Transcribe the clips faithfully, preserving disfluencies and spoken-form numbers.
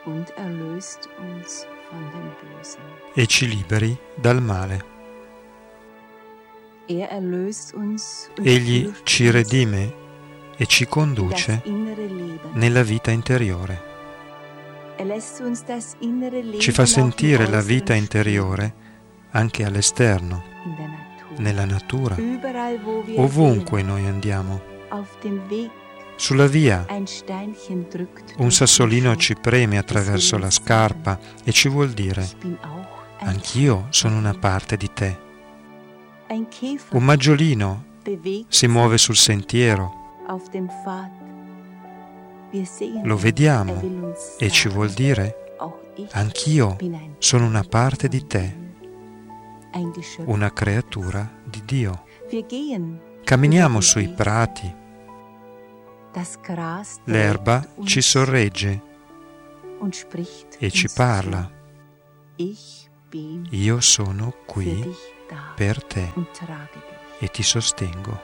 und erlöst uns von dem Bösen. E ci liberi dal male. Er erlöst uns und Egli führt ci uns redime e ci in conduce das innere Leben. nella vita interiore. Er lässt uns das innere Leben Ci fa auch im sentire la Äußeren vita spüren, interiore anche all'esterno, in der Natur. nella natura, Überall, wo wir ovunque noi andiamo. gehen, auf dem Weg Sulla via ein Steinchen drückt un durch sassolino den Schuh. ci preme attraverso la scarpa e ci vuol dire: Ich bin auch ein anch'io sono una parte di te. Ein Käfer Un maggiolino bewegt si muove sul sentiero, auf dem Pfad. Wir sehen, lo er vediamo will uns e ci sagen, vuol dire: auch ich anch'io bin ein, sono una parte di te, ein Geschöpf. una creatura di Dio. Wir gehen, Camminiamo sui prati, das Gras l'erba trägt uns ci sorregge und spricht e ci uns parla: zu. Ich bin io sono für qui dich da per te und trage dich. e ti sostengo.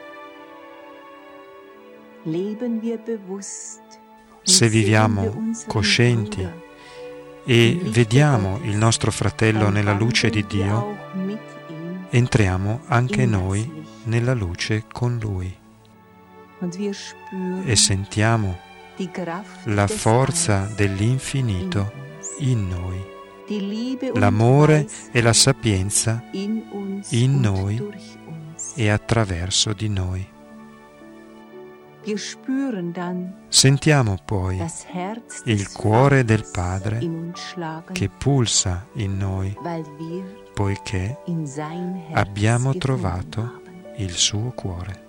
Leben wir bewusst und Se sehen wir viviamo unseren coscienti Bruder, e vediamo il nostro fratello dann nella luce di wandeln wir Dio, auch mit ihm entriamo anche in das noi Licht. nella luce con Lui Und wir spüren e sentiamo die Kraft la des forza Alls dell'infinito in uns, in noi, die Liebe und l'amore Weisheit e la sapienza in uns in und noi durch uns. e attraverso di noi. Wir spüren dann Sentiamo poi das Herz il des cuore del Vaters Padre in uns schlagen, che pulsa in noi, weil wir poiché in sein Herz abbiamo gefunden trovato haben. il suo cuore.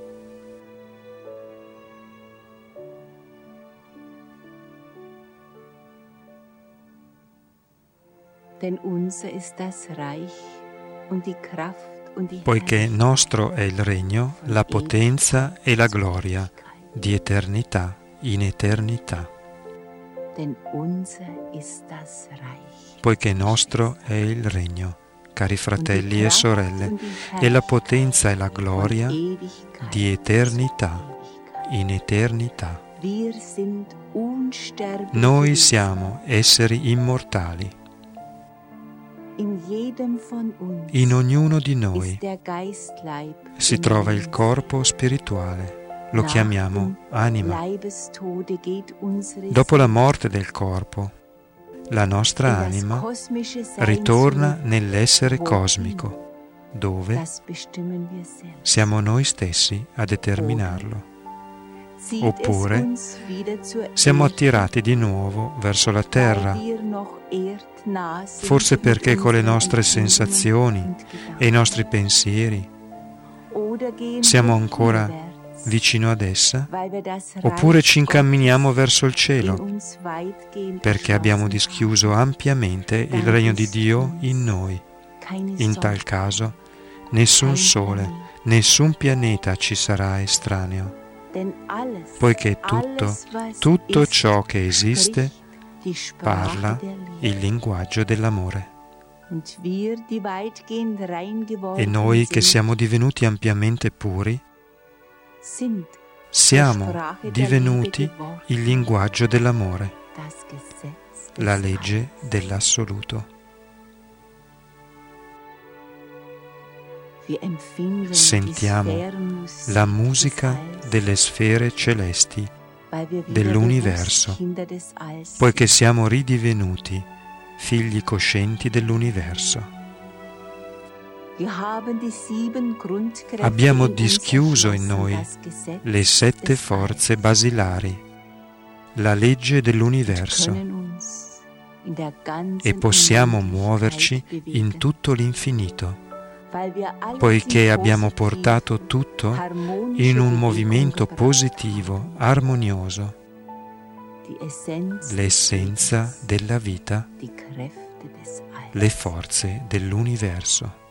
Denn unser ist das Reich und die Kraft und die Poiché Herrlichkeit nostro è il regno, la potenza e la gloria di eternità in eternità. Denn unser ist das Reich. Poiché nostro è il regno, cari fratelli e sorelle, e la potenza e la gloria di eternità in eternità. Wir sind unsterbliche Noi Wesen. siamo esseri immortali. In jedem von uns In ognuno di noi ist der Geistleib si in trova uns. il corpo spirituale, lo Nach chiamiamo dem anima. Leibestode geht unsere Dopo la Seele morte del corpo, la nostra in das anima kosmische Sein ritorna zurück. nell'essere Wohin? cosmico, dove Das bestimmen wir selbst. siamo noi stessi a determinarlo. Zieht Oppure es uns wieder zur Siamo Erde, attirati di nuovo verso la terra, weil wir noch erdnah sind forse mit perché con le unseren nostre Empfindungen sensazioni und e i nostri Gedanken. pensieri Oder gehen siamo wir ancora hinwärts, vicino ad essa, weil wir das oppure ci Reich incamminiamo verso il Gottes in cielo, uns weitgehend perché abbiamo erschlossen dischiuso ampiamente il regno di Dio in noi. haben. Keine In tal Sorge, caso, nessun kein sole, Planet, nessun pianeta ci sarà estraneo, denn alles, poiché tutto, alles, was tutto ist, ciò che esiste spricht die Sprache parla der Liebe. il linguaggio dell'amore. Und wir, die weitgehend rein geworden E noi che sind, siamo divenuti ampiamente puri, sind siamo die Sprache der divenuti Liebe geworden, il linguaggio dell'amore, das Gesetz des la legge Alls. dell'assoluto. Wir empfinden Sentiamo die Sphärenmusik la des musica Alls, delle sfere celesti, weil wir wieder dell'universo, bewusst Kinder des Alls poiché sind. siamo ridivenuti figli coscienti dell'universo. Wir haben die sieben Grundkräfte Abbiamo in uns dischiuso in erschlossen, noi das Gesetz le sette des forze Alls. basilari, la legge dell'universo, Können uns in der ganzen e possiamo Unendlichkeit muoverci bewegen, in tutto l'infinito, weil wir alles poiché in abbiamo positiv, portato tutto harmonische in un Bewegung movimento gebracht positivo, haben. armonioso, Die Essenz l'essenza della vita, die Kräfte des Alls. le forze dell'universo.